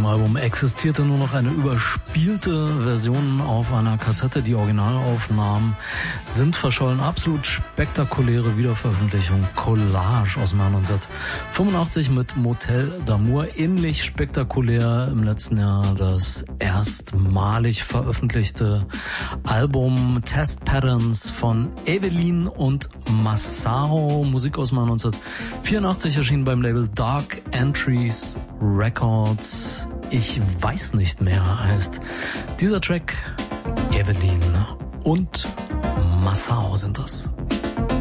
diesem Album existierte nur noch eine überspielte Version auf einer Kassette. Die Originalaufnahmen sind verschollen. Absolut spektakuläre Wiederveröffentlichung. Collage aus dem Jahr 1985 mit Motel d'Amour. Ähnlich spektakulär im letzten Jahr das erstmalig veröffentlichte Album Test Patterns von Evelyn und Massaro. Musik aus dem Jahr 1984 erschienen beim Label Dark Entries Records. Ich weiß nicht mehr heißt dieser Track. Evelyn und Massaro sind das.